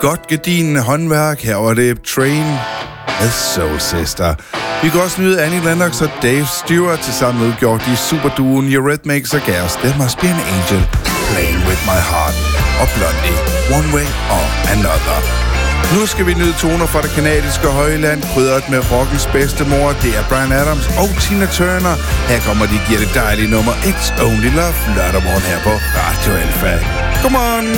godt gedigne håndværk. Her var det Train med Soul Sister. Vi kan også nyde Annie Lennox og Dave Stewart. Til sammen udgjort de superduoen Eurythmics og gav os There Must Be an Angel, Playing With My Heart og Blondie, One Way or Another. Nu skal vi nyde toner fra det kanadiske højland, krydret med rockens bedstemor. Det er Bryan Adams og Tina Turner. Her kommer de giver det dejlige nummer It's Only Love lørdag morgen her på Radio Alpha. Come on!